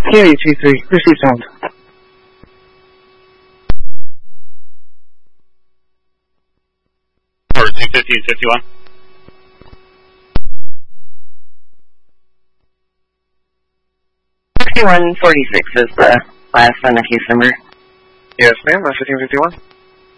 QHE3, receive sound. Or 250 and 51. $6146 is the last on the case number. Yes, ma'am, that's 1551.